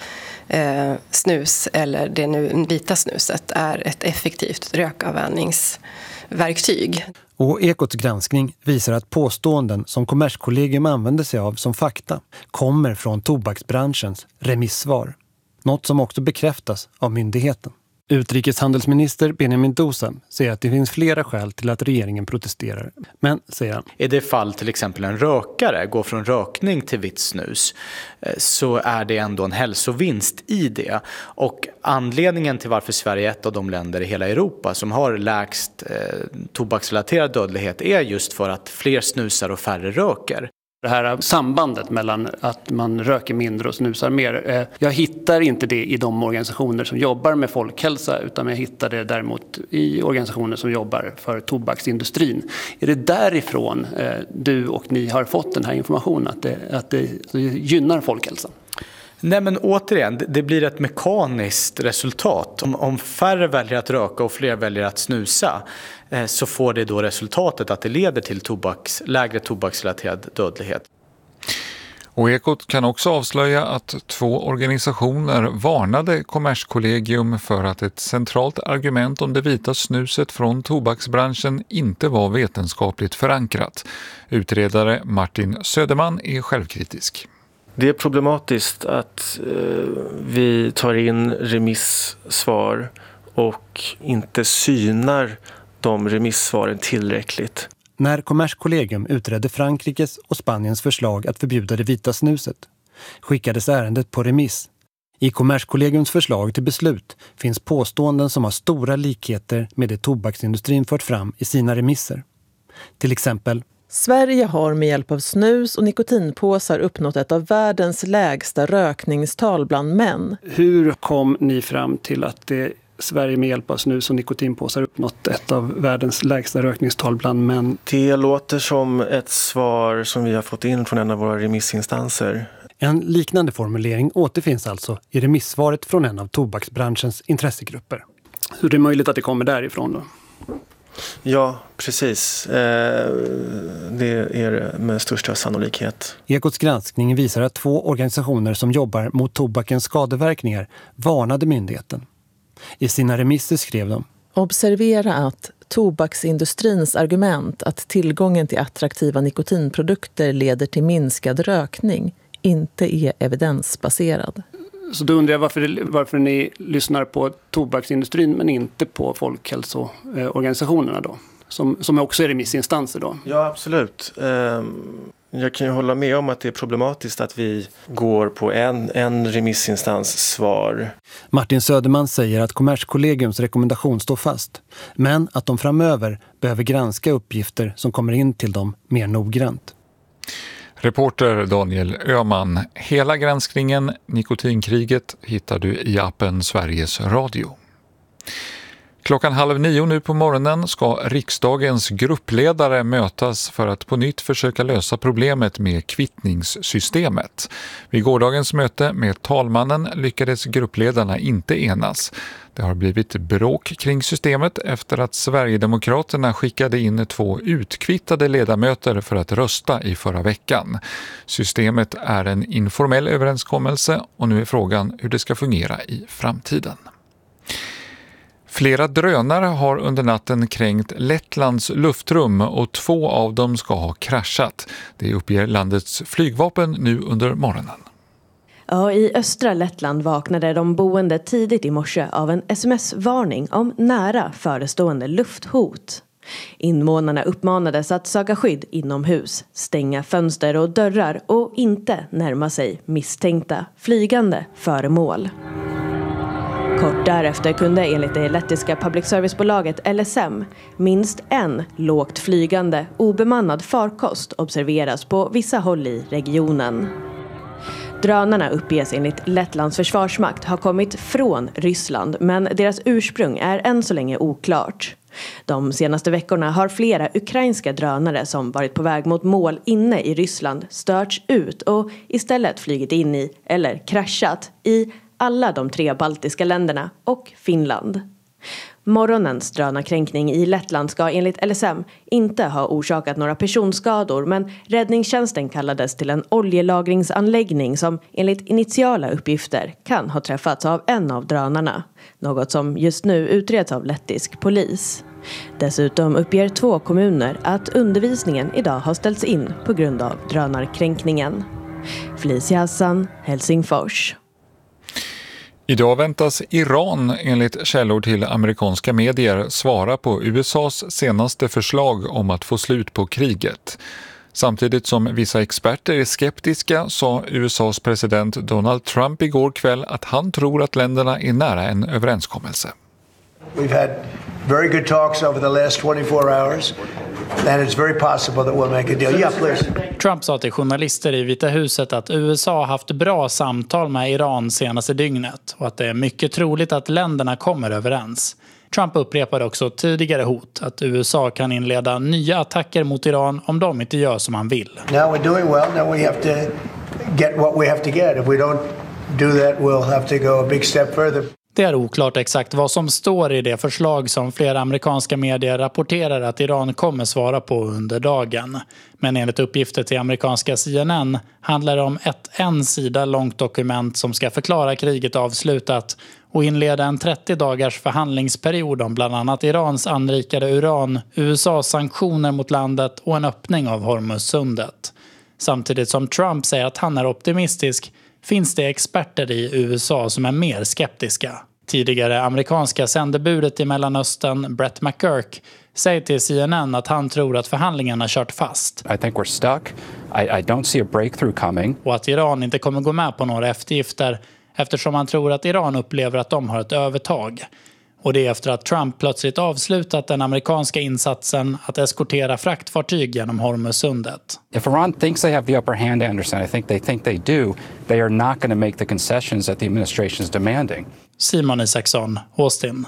snus eller det nu vita snuset är ett effektivt rökavvänjningsverktyg. Och Ekots granskning visar att påståenden som Kommerskollegium använder sig av som fakta kommer från tobaksbranschens remissvar. Något som också bekräftas av myndigheten. Utrikeshandelsminister Benjamin Dousa säger att det finns flera skäl till att regeringen protesterar. Men, säger han, i det fall till exempel en rökare går från rökning till vitt snus så är det ändå en hälsovinst i det. Och anledningen till varför Sverige är ett av de länder i hela Europa som har lägst tobaksrelaterad dödlighet är just för att fler snusar och färre röker. Det här sambandet mellan att man röker mindre och snusar mer. Jag hittar inte det i de organisationer som jobbar med folkhälsa, utan jag hittar det däremot i organisationer som jobbar för tobaksindustrin. Är det därifrån du och ni har fått den här informationen att det gynnar folkhälsan? Nej, men återigen, det blir ett mekaniskt resultat. Om färre väljer att röka och fler väljer att snusa så får det då resultatet att det leder till lägre tobaksrelaterad dödlighet. Och Ekot kan också avslöja att 2 organisationer varnade Kommerskollegium för att ett centralt argument om det vita snuset från tobaksbranschen inte var vetenskapligt förankrat. Utredare Martin Söderman är självkritisk. Det är problematiskt att vi tar in remissvar och inte synar de remissvaren tillräckligt. När Kommerskollegium utredde Frankrikes och Spaniens förslag att förbjuda det vita snuset skickades ärendet på remiss. I Kommerskollegiums förslag till beslut finns påståenden som har stora likheter med det tobaksindustrin fört fram i sina remisser. Till exempel: Sverige har med hjälp av snus och nikotinpåsar uppnått ett av världens lägsta rökningstal bland män. Hur kom ni fram till att Sverige med hjälp av snus och nikotinpåsar uppnått ett av världens lägsta rökningstal bland män? Det låter som ett svar som vi har fått in från en av våra remissinstanser. En liknande formulering återfinns alltså i remissvaret från en av tobaksbranschens intressegrupper. Hur är det möjligt att det kommer därifrån då? Ja, precis. Det är det med största sannolikhet. Ekots granskning visar att 2 organisationer som jobbar mot tobakens skadeverkningar varnade myndigheten. I sina remisser skrev de: Observera att tobaksindustrins argument att tillgången till attraktiva nikotinprodukter leder till minskad rökning inte är evidensbaserad. Så då undrar jag varför ni lyssnar på tobaksindustrin men inte på folkhälsoorganisationerna då? Som också är remissinstanser då? Ja, absolut. Jag kan ju hålla med om att det är problematiskt att vi går på en remissinstans svar. Martin Söderman säger att Kommerskollegiums rekommendation står fast, men att de framöver behöver granska uppgifter som kommer in till dem mer noggrant. Reporter Daniel Öhman. Hela granskningen Nikotinkriget hittar du i appen Sveriges Radio. 8:30 nu på morgonen ska riksdagens gruppledare mötas för att på nytt försöka lösa problemet med kvittningssystemet. Vid gårdagens möte med talmannen lyckades gruppledarna inte enas. Det har blivit bråk kring systemet efter att Sverigedemokraterna skickade in 2 utkvittade ledamöter för att rösta i förra veckan. Systemet är en informell överenskommelse och nu är frågan hur det ska fungera i framtiden. Flera drönare har under natten kränkt Lettlands luftrum och 2 av dem ska ha kraschat. Det uppger landets flygvapen nu under morgonen. Ja, i östra Lettland vaknade de boende tidigt i morse av en sms-varning om nära förestående lufthot. Invånarna uppmanades att söka skydd inomhus, stänga fönster och dörrar och inte närma sig misstänkta flygande föremål. Kort därefter kunde enligt det lettiska public service-bolaget LSM minst en lågt flygande obemannad farkost observeras på vissa håll i regionen. Drönarna uppges enligt Lettlands försvarsmakt ha kommit från Ryssland, men deras ursprung är än så länge oklart. De senaste veckorna har flera ukrainska drönare som varit på väg mot mål inne i Ryssland störts ut och istället flygit in i eller kraschat i alla de 3 baltiska länderna och Finland. Morgonens drönarkränkning i Lettland ska enligt LSM inte ha orsakat några personskador, men räddningstjänsten kallades till en oljelagringsanläggning som enligt initiala uppgifter kan ha träffats av en av drönarna. Något som just nu utreds av lettisk polis. Dessutom uppger 2 kommuner att undervisningen idag har ställts in på grund av drönarkränkningen. Felicia Hassan, Helsingfors. Idag väntas Iran enligt källor till amerikanska medier svara på USAs senaste förslag om att få slut på kriget. Samtidigt som vissa experter är skeptiska sa USAs president Donald Trump igår kväll att han tror att länderna är nära en överenskommelse. We've had very good talks over the last 24 hours. And it's very possible that we'll make a deal. Yeah, please. Trump sa till journalister i Vita huset att USA har haft bra samtal med Iran senaste dygnet och att det är mycket troligt att länderna kommer överens. Trump upprepade också tidigare hot att USA kan inleda nya attacker mot Iran om de inte gör som han vill. Now we're doing well. Now we have to get what we have to get. If we don't do that, we'll have to go a big step further. Det är oklart exakt vad som står i det förslag som flera amerikanska medier rapporterar att Iran kommer svara på under dagen. Men enligt uppgifter till amerikanska CNN handlar det om ett 1 sida långt dokument som ska förklara kriget avslutat och inleda en 30 dagars förhandlingsperiod om bland annat Irans anrikade uran, USAs sanktioner mot landet och en öppning av Hormuzsundet. Samtidigt som Trump säger att han är optimistisk finns det experter i USA som är mer skeptiska. Tidigare amerikanska sändebudet i Mellanöstern, Brett McGurk, säger till CNN att han tror att förhandlingarna kört fast. I think we're stuck. I don't see a breakthrough coming. Och att Iran inte kommer gå med på några eftergifter eftersom han tror att Iran upplever att de har ett övertag. Och det är efter att Trump plötsligt avslutat den amerikanska insatsen att eskortera fraktfartyg genom Hormuzsundet. If Iran thinks they have the upper hand, Anderson, I think they do, they are not going to make the concessions that the administration is demanding. Simon Isaksson, Austin.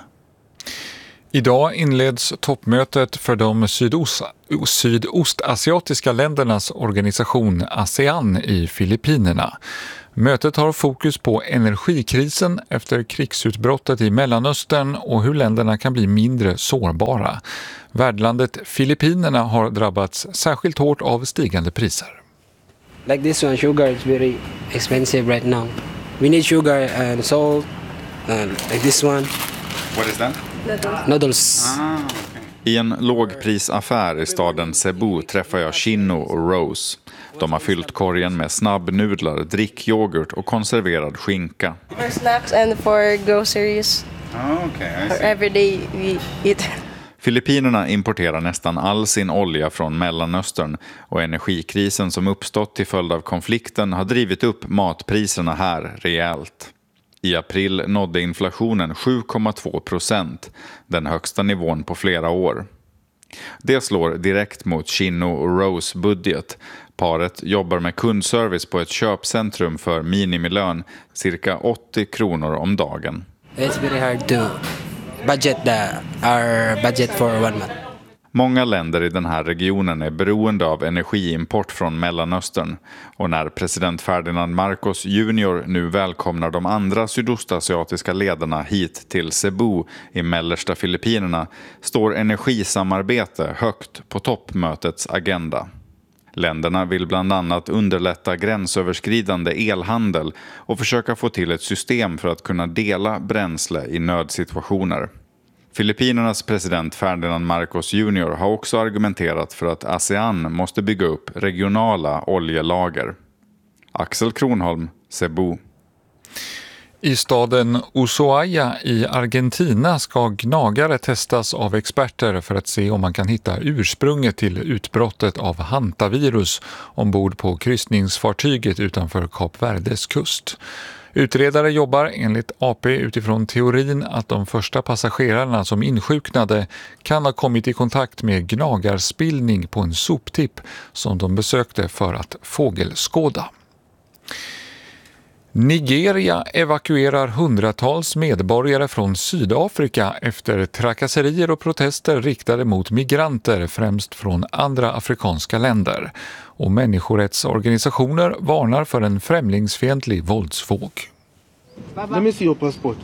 Idag inleds toppmötet för de sydostasiatiska ländernas organisation ASEAN i Filippinerna. Mötet har fokus på energikrisen efter krigsutbrottet i Mellanöstern och hur länderna kan bli mindre sårbara. Värdlandet Filippinerna har drabbats särskilt hårt av stigande priser. Like this one, sugar is very expensive right now. We need sugar and salt, and like this one. What is that? Noodles. I en lågprisaffär i staden Cebu träffar jag Chino och Rose. De har fyllt korgen med snabbnudlar, drickyoghurt och konserverad skinka. For snacks and for groceries. Okay, for everyday we eat. Filippinerna importerar nästan all sin olja från Mellanöstern och energikrisen som uppstått till följd av konflikten har drivit upp matpriserna här rejält. I april nådde inflationen 7,2%, den högsta nivån på flera år. Det slår direkt mot Chino och Rose budget. Paret jobbar med kundservice på ett köpcentrum för minimilön, cirka 80 kronor om dagen. It's very hard to budget our budget for 1 month. Många länder i den här regionen är beroende av energiimport från Mellanöstern och när president Ferdinand Marcos Jr. nu välkomnar de andra sydostasiatiska ledarna hit till Cebu i mellersta Filippinerna står energisamarbete högt på toppmötets agenda. Länderna vill bland annat underlätta gränsöverskridande elhandel och försöka få till ett system för att kunna dela bränsle i nödsituationer. Filippinernas president Ferdinand Marcos Jr. har också argumenterat för att ASEAN måste bygga upp regionala oljelager. Axel Kronholm, Cebu. I staden Ushuaia i Argentina ska gnagare testas av experter för att se om man kan hitta ursprunget till utbrottet av hantavirus ombord på kryssningsfartyget utanför Kap Verdes kust. Utredare jobbar enligt AP utifrån teorin att de första passagerarna som insjuknade kan ha kommit i kontakt med gnagarspillning på en soptipp som de besökte för att fågelskåda. Nigeria evakuerar hundratals medborgare från Sydafrika efter trakasserier och protester riktade mot migranter främst från andra afrikanska länder. Och människorättsorganisationer varnar för en främlingsfientlig våldsvåg. Let me see your passport.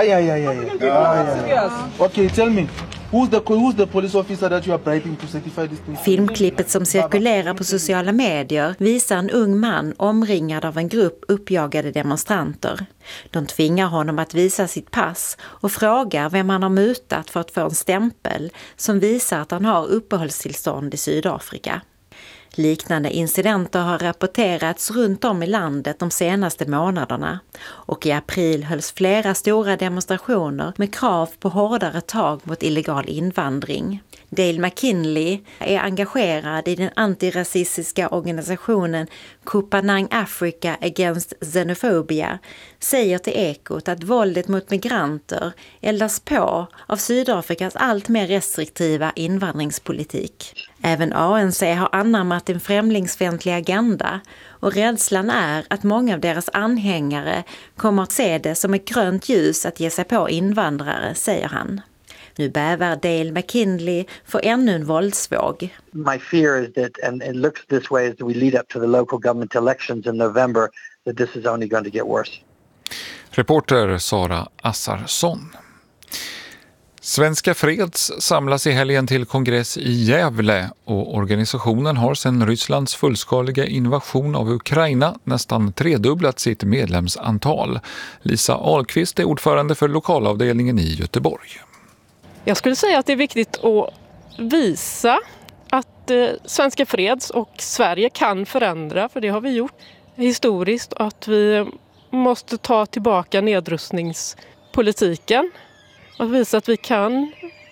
Okay, tell me. Who's the police officer that you are bribing to certify this thing? Filmklippet som cirkulerar på sociala medier visar en ung man omringad av en grupp uppjagade demonstranter. De tvingar honom att visa sitt pass och frågar vem han har mutat för att få en stämpel som visar att han har uppehållstillstånd i Sydafrika. Liknande incidenter har rapporterats runt om i landet de senaste månaderna och i april hölls flera stora demonstrationer med krav på hårdare tag mot illegal invandring. Dale McKinley är engagerad i den antirasistiska organisationen Kupanang Africa Against Xenophobia, säger till Ekot att våldet mot migranter eldas på av Sydafrikas allt mer restriktiva invandringspolitik. Även ANC har anammat en främlingsfientlig agenda och rädslan är att många av deras anhängare kommer att se det som ett grönt ljus att ge sig på invandrare, säger han. Nu bävar Dale McKinley för ännu en våldsvåg. My fear is that, and it looks this way as we lead up to the local government elections in November, that this is only going to get worse. Reporter Sara Assarsson. Svenska Freds samlas i helgen till kongress i Gävle och organisationen har sedan Rysslands fullskaliga invasion av Ukraina nästan tredubblat sitt medlemsantal. Lisa Ahlqvist är ordförande för lokalavdelningen i Göteborg. Jag skulle säga att det är viktigt att visa att Svenska Freds och Sverige kan förändra, för det har vi gjort historiskt, att vi måste ta tillbaka nedrustningspolitiken och visa att vi kan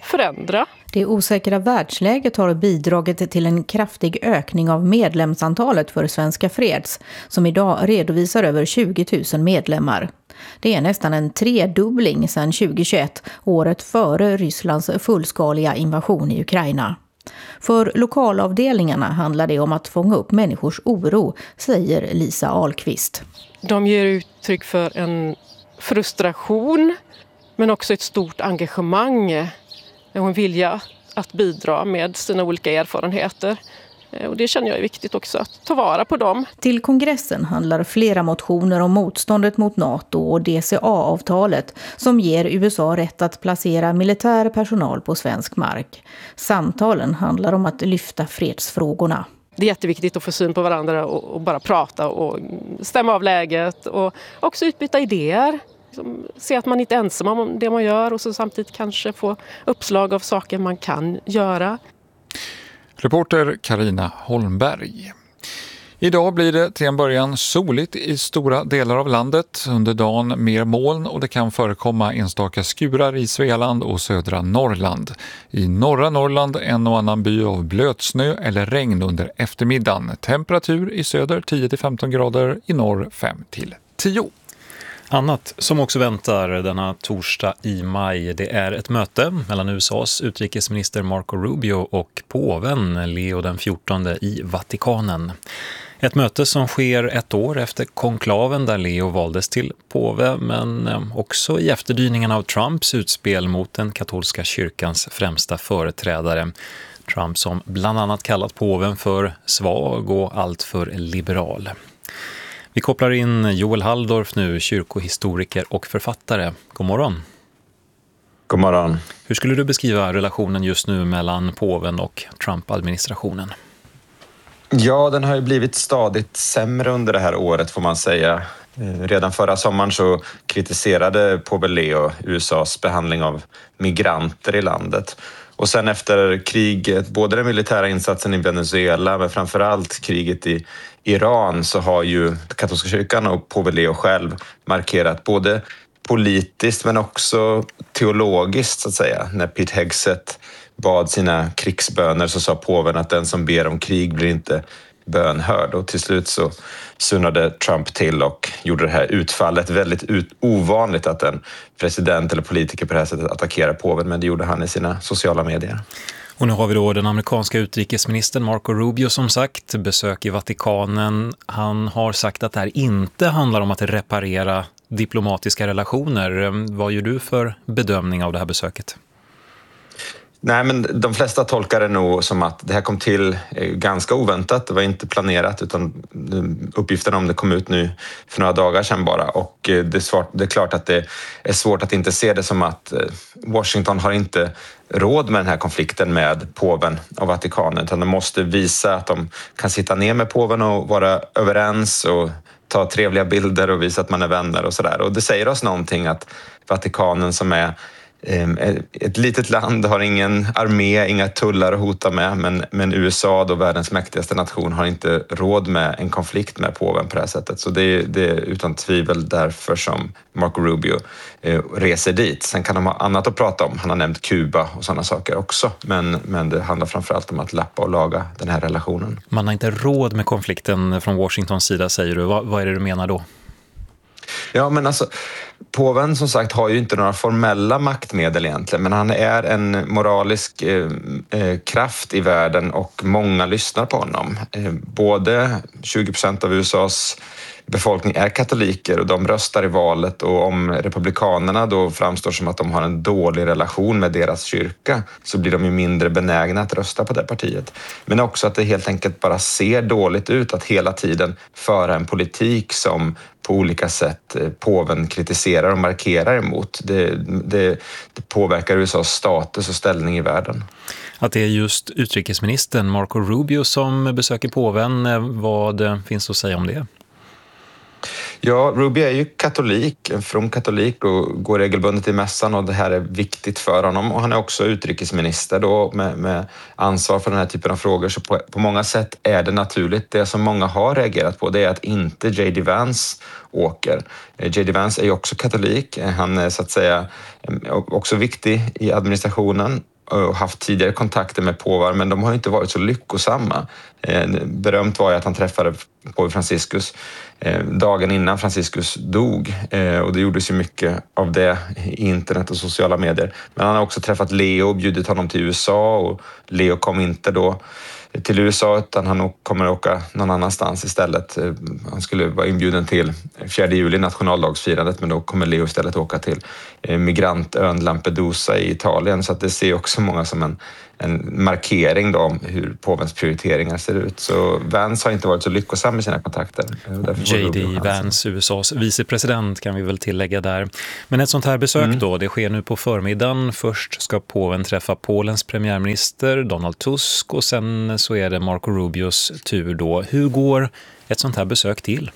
förändra. Det osäkra världsläget har bidragit till en kraftig ökning av medlemsantalet för Svenska Freds, som idag redovisar över 20 000 medlemmar. Det är nästan en tredubbling sedan 2021, året före Rysslands fullskaliga invasion i Ukraina. För lokalavdelningarna handlar det om att fånga upp människors oro, säger Lisa Ahlqvist. De ger uttryck för en frustration, men också ett stort engagemang och en vilja att bidra med sina olika erfarenheter. Och det känner jag är viktigt också, att ta vara på dem. Till kongressen handlar flera motioner om motståndet mot NATO och DCA-avtalet som ger USA rätt att placera militär personal på svensk mark. Samtalen handlar om att lyfta fredsfrågorna. Det är jätteviktigt att få syn på varandra och bara prata och stämma av läget och också utbyta idéer. Se att man inte är ensam om det man gör och så samtidigt kanske få uppslag av saker man kan göra. Reporter Carina Holmberg. Idag blir det till en början soligt i stora delar av landet. Under dagen mer moln och det kan förekomma enstaka skurar i Svealand och södra Norrland. I norra Norrland en och annan by av blötsnö eller regn under eftermiddagen. Temperatur i söder 10-15 grader, i norr 5-10. Annat som också väntar denna torsdag i maj, det är ett möte mellan USAs utrikesminister Marco Rubio och påven Leo den 14 i Vatikanen. Ett möte som sker ett år efter konklaven där Leo valdes till påve, men också i efterdyningarna av Trumps utspel mot den katolska kyrkans främsta företrädare. Trump som bland annat kallat påven för svag och alltför liberal. Vi kopplar in Joel Halldorf nu, kyrkohistoriker och författare. God morgon. God morgon. Hur skulle du beskriva relationen just nu mellan påven och Trump-administrationen? Ja, den har ju blivit stadigt sämre under det här året får man säga. Redan förra sommaren så kritiserade påve Leo USAs behandling av migranter i landet. Och sen efter kriget, både den militära insatsen i Venezuela men framförallt kriget i Iran, så har ju katolska kyrkan och påve Leo själv markerat både politiskt men också teologiskt så att säga. När Pete Hegseth bad sina krigsböner så sa påven att den som ber om krig blir inte bönhörd. Och till slut så sunnade Trump till och gjorde det här utfallet. Väldigt ovanligt att en president eller politiker på det här sättet attackerar påven, men det gjorde han i sina sociala medier. Och nu har vi då den amerikanska utrikesministern Marco Rubio som sagt, besök i Vatikanen. Han har sagt att det här inte handlar om att reparera diplomatiska relationer. Vad gör du för bedömning av det här besöket? Nej, men de flesta tolkar det nog som att det här kom till ganska oväntat. Det var inte planerat, utan uppgiften om det kom ut nu för några dagar sedan bara. Och det är klart att det är svårt att inte se det som att Washington har inte råd med den här konflikten med påven och Vatikanen. Utan de måste visa att de kan sitta ner med påven och vara överens och ta trevliga bilder och visa att man är vänner och sådär. Och det säger oss någonting att Vatikanen, som är ett litet land, har ingen armé, inga tullar att hota med, men USA, då världens mäktigaste nation, har inte råd med en konflikt med påven på det här sättet. Så det är utan tvivel därför som Marco Rubio reser dit. Sen kan de ha annat att prata om. Han har nämnt Kuba och sådana saker också, men det handlar framförallt om att lappa och laga den här relationen. Man har inte råd med konflikten från Washingtons sida, säger du. Vad är det du menar då? Ja, men alltså, påven som sagt har ju inte några formella maktmedel egentligen, men han är en moralisk kraft i världen och många lyssnar på honom. Både 20% av USAs befolkning är katoliker och de röstar i valet, och om republikanerna då framstår som att de har en dålig relation med deras kyrka så blir de ju mindre benägna att rösta på det partiet. Men också att det helt enkelt bara ser dåligt ut att hela tiden föra en politik som på olika sätt påven kritiserar och markerar emot. Det påverkar USAs status och ställning i världen. Att det är just utrikesministern Marco Rubio som besöker påven, vad finns att säga om det? Ja, Rubio är ju katolik, en from katolik, och går regelbundet i mässan, och det här är viktigt för honom. Och han är också utrikesminister då med ansvar för den här typen av frågor, så på många sätt är det naturligt. Det som många har reagerat på, det är att inte J.D. Vance åker. J.D. Vance är ju också katolik. Han är så att säga också viktig i administrationen. och haft tidigare kontakter med påvar, men de har inte varit så lyckosamma. Berömt var ju att han träffade påve Franciscus dagen innan Franciscus dog, och det gjordes ju mycket av det i internet och sociala medier. Men han har också träffat Leo och bjudit honom till USA, och Leo kom inte då till USA utan han kommer åka någon annanstans istället. Han skulle vara inbjuden till 4 juli, nationaldagsfirandet, men då kommer Leo istället åka till migrantön Lampedusa i Italien, så att det ser också många som en markering då om hur påvens prioriteringar ser ut. Så Vance har inte varit så lyckosam med sina kontakter. J.D. Vance, USAs vicepresident, kan vi väl tillägga där. Men ett sånt här besök då, det sker nu på förmiddagen. Först ska påven träffa Polens premiärminister Donald Tusk, och sen så är det Marco Rubios tur då. Hur går ett sånt här besök till?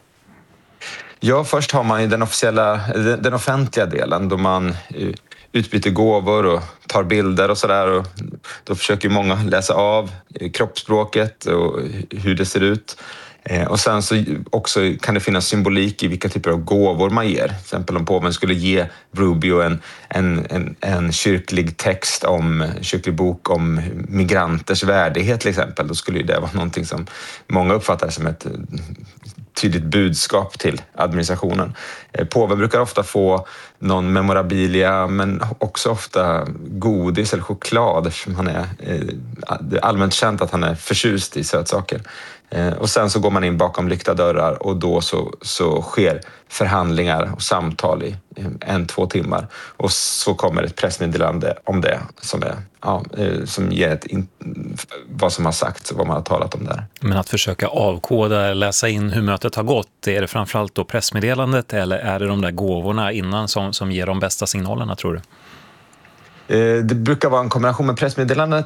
Ja, först har man ju den offentliga delen då man utbyter gåvor och tar bilder och sådär, och då försöker många läsa av kroppsspråket och hur det ser ut. Och sen så också kan det finnas symbolik i vilka typer av gåvor man ger. Till exempel om påven skulle ge Rubio en kyrklig text kyrklig bok om migranters värdighet till exempel, då skulle det vara någonting som många uppfattar som ett tydligt budskap till administrationen. Påven brukar ofta få någon memorabilia, men också ofta godis eller choklad, eftersom han är allmänt känt att han är förtjust i sötsaker. Och sen så går man in bakom lyckta dörrar, och då så sker förhandlingar och samtal i 1-2 timmar. Och så kommer ett pressmeddelande om det som ger vad som har sagts och vad man har talat om där. Men att försöka avkoda, läsa in hur mötet har gått, är det framförallt då pressmeddelandet, eller är det de där gåvorna innan som ger de bästa signalerna, tror du? Det brukar vara en kombination med pressmeddelandet.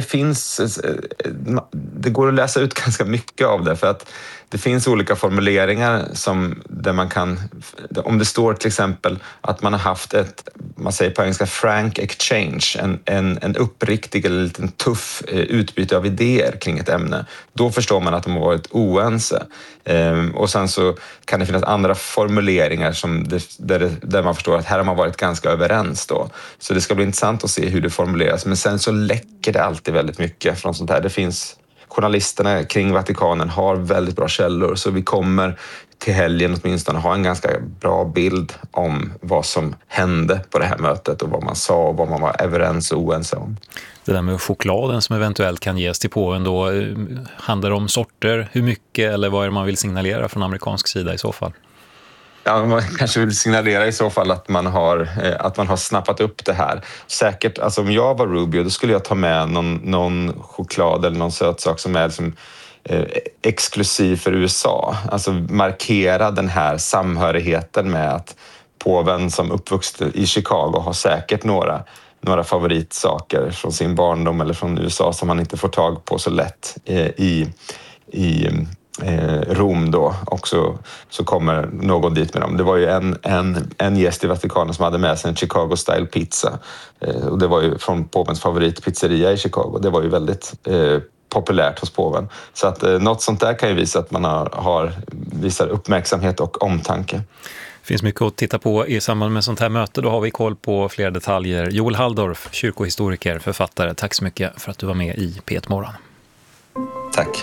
Det går att läsa ut ganska mycket av det, för att det finns olika formuleringar där man kan, om det står till exempel att man har haft man säger på engelska frank exchange, en uppriktig eller lite tuff utbyte av idéer kring ett ämne, då förstår man att de har varit oense. Och sen så kan det finnas andra formuleringar där man förstår att här har man varit ganska överens då. Så det ska bli intressant att se hur det formuleras, men sen så läcker det alltid väldigt mycket från sånt här. Det finns journalisterna kring Vatikanen har väldigt bra källor, så vi kommer till helgen åtminstone ha en ganska bra bild om vad som hände på det här mötet och vad man sa och vad man var överens och oense om. Det där med chokladen som eventuellt kan ges till påven då, handlar det om sorter, hur mycket, eller vad är det man vill signalera från amerikansk sida i så fall? Ja, man kanske vill signalera i så fall att man har snappat upp det här. Säkert, alltså om jag var Rubio, då skulle jag ta med någon choklad eller någon sötsak som är liksom exklusiv för USA. Alltså markera den här samhörigheten med att påven som uppvuxen i Chicago har säkert några favoritsaker från sin barndom eller från USA som man inte får tag på så lätt i Rom då, och så kommer någon dit med dem. Det var ju en gäst i Vatikanen som hade med sig en Chicago style pizza, och det var ju från påvens favoritpizzeria i Chicago. Det var ju väldigt populärt hos påven. Så att något sånt där kan ju visa att man visar uppmärksamhet och omtanke. Det finns mycket att titta på i samband med sånt här möte. Då har vi koll på fler detaljer. Joel Halldorf, kyrkohistoriker, författare. Tack så mycket för att du var med i P1 Morgon. Tack.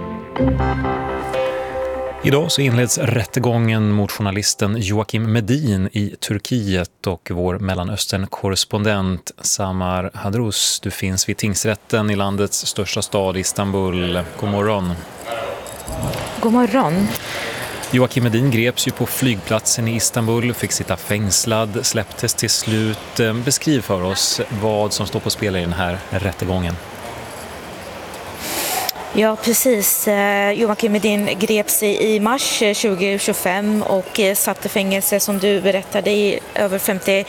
Idag så inleds rättegången mot journalisten Joakim Medin i Turkiet, och vår Mellanöstern-korrespondent Samar Hadrous, du finns vid tingsrätten i landets största stad Istanbul. God morgon. God morgon. Joakim Medin greps ju på flygplatsen i Istanbul, fick sitta fängslad, släpptes till slut. Beskriv för oss vad som står på spel i den här rättegången. Ja, precis. Joakim Medin greps i mars 2025 och satt i fängelse, som du berättade, i över 51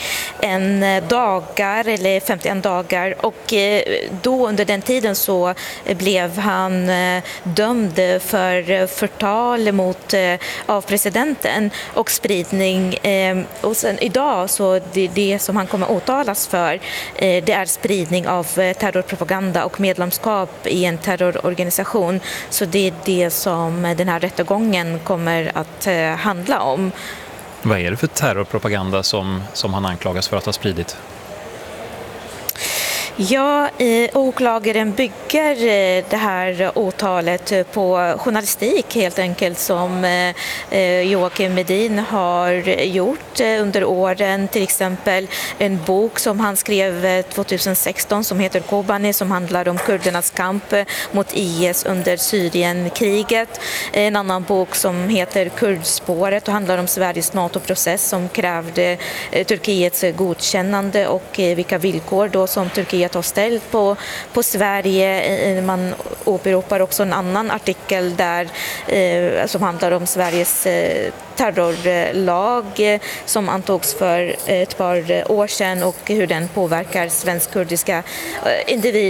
dagar. Och då under den tiden så blev han dömd för förtal av presidenten och spridning. Och sen idag så det som han kommer åtalas för, det är spridning av terrorpropaganda och medlemskap i en terrororganisation. Så det är det som den här rättegången kommer att handla om. Vad är det för terrorpropaganda som han anklagas för att ha spridit? Ja, åklagaren bygger det här åtalet på journalistik helt enkelt som Joakim Medin har gjort under åren. Till exempel en bok som han skrev 2016 som heter Kobani som handlar om kurdernas kamp mot IS under Syrienkriget. En annan bok som heter Kurdspåret och handlar om Sveriges NATO-process som krävde Turkiets godkännande och vilka villkor då som Turkiet har ställt på Sverige. Man åberopar också en annan artikel där som handlar om Sveriges terrorlag som antogs för ett par år sedan och hur den påverkar svensk-kurdiska individer.